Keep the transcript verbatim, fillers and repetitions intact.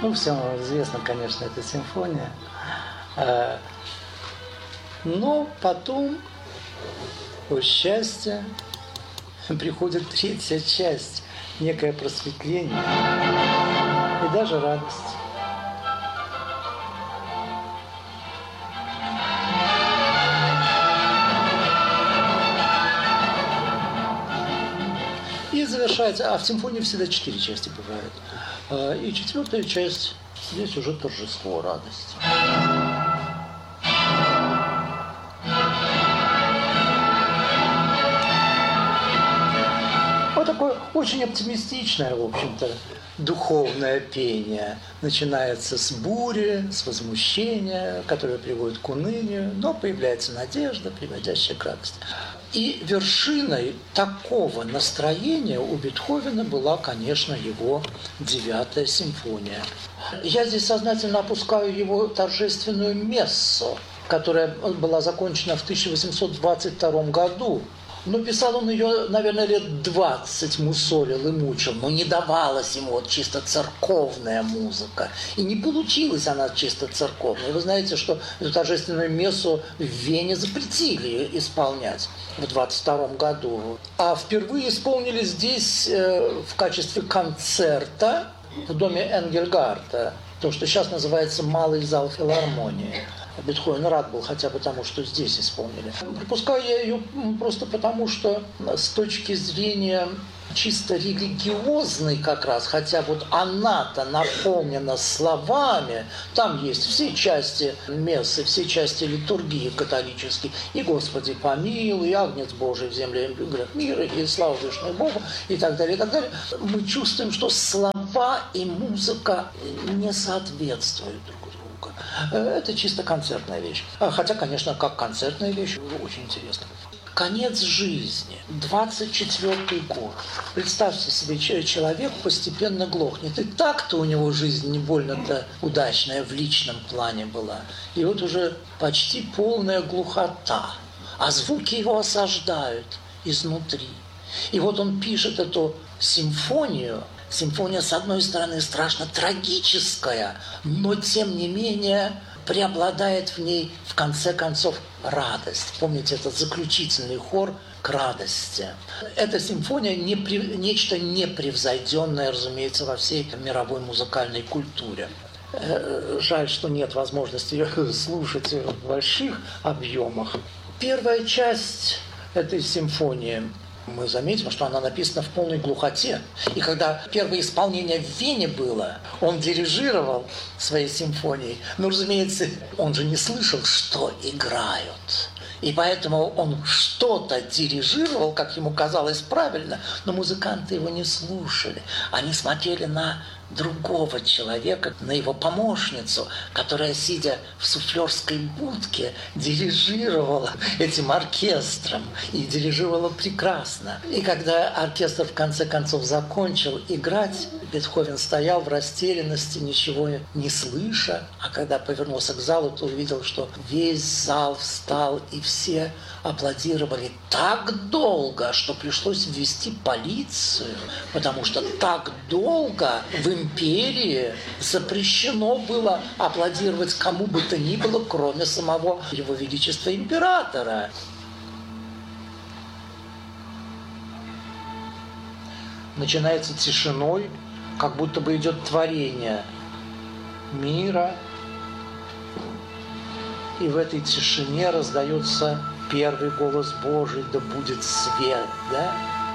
Ну, всем известна, конечно, эта симфония. Но потом, по счастью, приходит третья часть, некое просветление и даже радость. И завершается, а в симфонии всегда четыре части бывают. И четвертая часть, здесь уже торжество, радость. Вот такое очень оптимистичное, в общем-то, духовное пение. Начинается с бури, с возмущения, которое приводит к унынию, но появляется надежда, приводящая к радости. И вершиной такого настроения у Бетховена была, конечно, его девятая симфония. Я здесь сознательно опускаю его торжественную мессу, которая была закончена в тысяча восемьсот двадцать втором году. Но писал он ее, наверное, лет двадцать мусолил и мучил, но не давалась ему вот чисто церковная музыка. И не получилась она чисто церковной. Вы знаете, что эту торжественную мессу в Вене запретили исполнять в двадцать втором году. А впервые исполнили здесь э, в качестве концерта в доме Энгельгарта, то, что сейчас называется «Малый зал филармонии». Бетховен рад был хотя бы тому, что здесь исполнили. Пропускаю я ее просто потому, что с точки зрения чисто религиозной как раз, хотя вот она-то наполнена словами, там есть все части мессы, все части литургии католические, и «Господи помилуй», и «Агнец Божий в земле мира», и «Слава Вышнему Богу», и так далее, и так далее. Мы чувствуем, что слова и музыка не соответствуют друг другу. Это чисто концертная вещь. Хотя, конечно, как концертная вещь, очень интересно. Конец жизни, двадцать четвёртый год. Представьте себе, человек постепенно глохнет. И так-то у него жизнь не больно-то удачная в личном плане была. И вот уже почти полная глухота. А звуки его осаждают изнутри. И вот он пишет эту симфонию. Симфония, с одной стороны, страшно трагическая, но, тем не менее, преобладает в ней, в конце концов, радость. Помните, этот заключительный хор к радости. Эта симфония не, нечто непревзойденное, разумеется, во всей мировой музыкальной культуре. Жаль, что нет возможности ее слушать в больших объемах. Первая часть этой симфонии, мы заметим, что она написана в полной глухоте. И когда первое исполнение в Вене было, он дирижировал своей симфонией. Но, разумеется, он же не слышал, что играют. И поэтому он что-то дирижировал, как ему казалось правильно, но музыканты его не слушали. Они смотрели на другого человека, на его помощницу, которая, сидя в суфлерской будке, дирижировала этим оркестром и дирижировала прекрасно. И когда оркестр в конце концов закончил играть, Бетховен стоял в растерянности, ничего не слыша, а когда повернулся к залу, то увидел, что весь зал встал и все аплодировали так долго, что пришлось ввести полицию, потому что так долго в империи запрещено было аплодировать кому бы то ни было, кроме самого Его Величества императора. Начинается тишиной, как будто бы идет творение мира, и в этой тишине раздается первый голос Божий: да будет свет, да?